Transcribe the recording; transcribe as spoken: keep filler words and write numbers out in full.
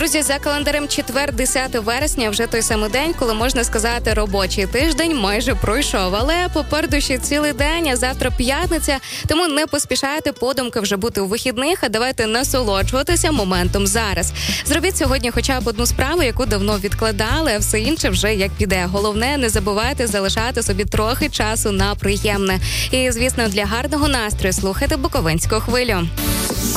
Друзі, за календарем четвер, десяте вересня, вже той самий день, коли можна сказати, робочий тиждень майже пройшов. Але попереду ще цілий день, а завтра п'ятниця, тому не поспішайте подумки вже бути у вихідних, а давайте насолоджуватися моментом зараз. Зробіть сьогодні хоча б одну справу, яку давно відкладали, а все інше вже як піде. Головне, не забувайте залишати собі трохи часу на приємне. І, звісно, для гарного настрою слухайте Буковинську хвилю.